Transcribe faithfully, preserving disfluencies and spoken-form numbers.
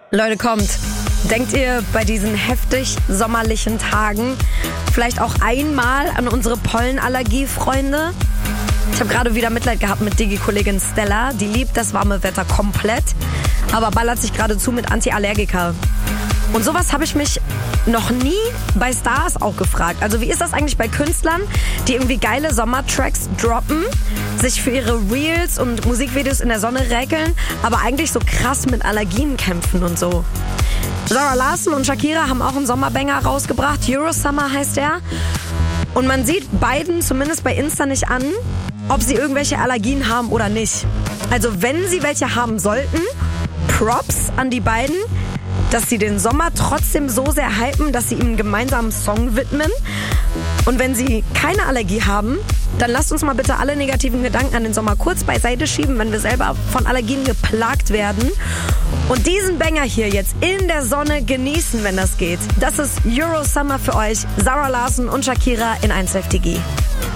Leute, kommt. Denkt ihr bei diesen heftig sommerlichen Tagen vielleicht auch einmal an unsere Pollenallergie-Freunde? Ich habe gerade wieder Mitleid gehabt mit Digi-Kollegin Stella. Die liebt das warme Wetter komplett, aber ballert sich geradezu mit Antiallergika. Und sowas habe ich mich noch nie bei Stars auch gefragt. Also wie ist das eigentlich bei Künstlern, die irgendwie geile Sommertracks droppen, sich für ihre Reels und Musikvideos in der Sonne räkeln, aber eigentlich so krass mit Allergien kämpfen und so. Zara Larsson und Shakira haben auch einen Sommerbanger rausgebracht. Eurosummer heißt der. Und man sieht beiden zumindest bei Insta nicht an, ob sie irgendwelche Allergien haben oder nicht. Also wenn sie welche haben sollten, Props an die beiden, dass sie den Sommer trotzdem so sehr hypen, dass sie ihm einen gemeinsamen Song widmen. Und wenn sie keine Allergie haben, dann lasst uns mal bitte alle negativen Gedanken an den Sommer kurz beiseite schieben, wenn wir selber von Allergien geplagt werden. Und diesen Banger hier jetzt in der Sonne genießen, wenn das geht. Das ist Eurosummer für euch, Zara Larsson und Shakira in eins Live Digi.